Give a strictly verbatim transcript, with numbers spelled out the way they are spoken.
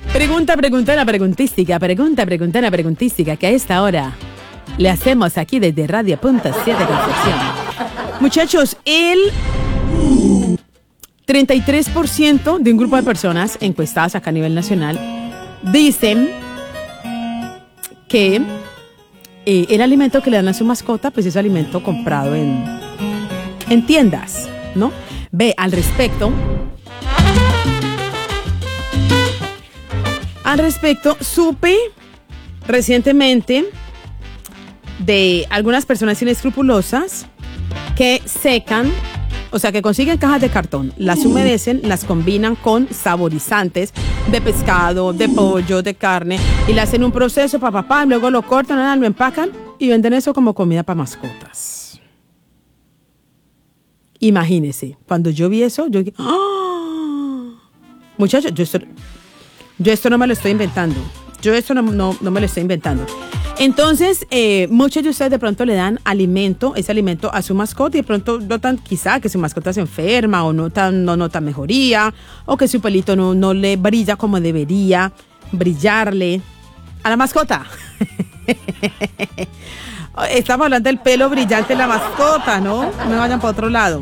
Pregunta, preguntona, preguntística, pregunta, preguntona, preguntística, que a esta hora le hacemos aquí desde Radio Punto siete Concepción. Muchachos, el treinta y tres por ciento de un grupo de personas encuestadas acá a nivel nacional dicen que eh, el alimento que le dan a su mascota, pues es alimento comprado en, en tiendas, ¿no? Ve, al respecto... Al respecto, supe recientemente de algunas personas inescrupulosas que secan, o sea, que consiguen cajas de cartón, las humedecen, las combinan con saborizantes de pescado, de pollo, de carne, y le hacen un proceso para papá, luego lo cortan, lo empacan y venden eso como comida para mascotas. Imagínense, cuando yo vi eso, yo dije, ¡oh! Muchachos, yo estoy... Yo esto no me lo estoy inventando. Yo esto no, no, no me lo estoy inventando. Entonces, eh, muchos de ustedes de pronto le dan alimento, ese alimento a su mascota y de pronto notan quizá que su mascota se enferma o notan, no nota mejoría o que su pelito no, no le brilla como debería brillarle a la mascota. Estamos hablando del pelo brillante de la mascota, ¿no? No me vayan para otro lado.